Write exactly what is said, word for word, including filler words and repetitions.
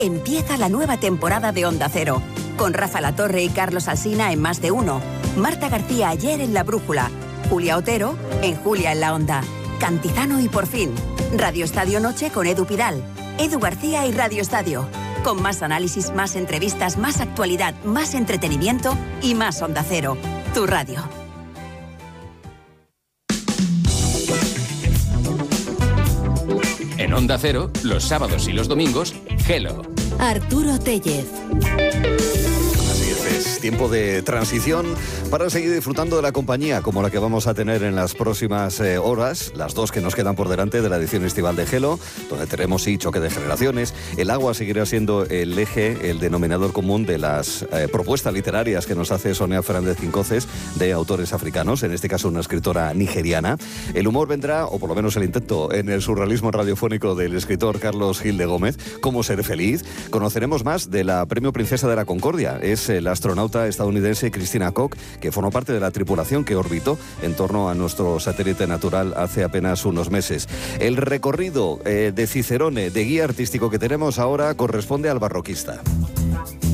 Empieza la nueva temporada de Onda Cero, con Rafa Latorre y Carlos Alsina en Más de Uno, Marta García ayer en La Brújula, Julia Otero en Julia en la Onda, Cantizano y Por Fin, Radio Estadio Noche con Edu Pidal, Edu García y Radio Estadio, con más análisis, más entrevistas, más actualidad, más entretenimiento y más Onda Cero, tu radio. En Onda Cero, los sábados y los domingos, Hello. Arturo Tellez. Así es, es tiempo de transición para seguir disfrutando de la compañía como la que vamos a tener en las próximas eh, horas, las dos que nos quedan por delante de la edición estival de Hello, donde tenemos sí choque de generaciones. El agua seguirá siendo el eje, el denominador común de las eh, propuestas literarias que nos hace Sonia Fernández Cincoces, de autores africanos, en este caso una escritora nigeriana. El humor vendrá, o por lo menos el intento, en el surrealismo radiofónico del escritor Carlos Gil de Gómez. ¿Cómo ser feliz? Conoceremos más de la Premio Princesa de la Concordia. Es el astronauta estadounidense Christina Koch, que formó parte de la tripulación que orbitó en torno a nuestro satélite natural hace apenas unos meses. El recorrido eh, de Cicerone, de guía artístico que tenemos ahora, corresponde al barroquista.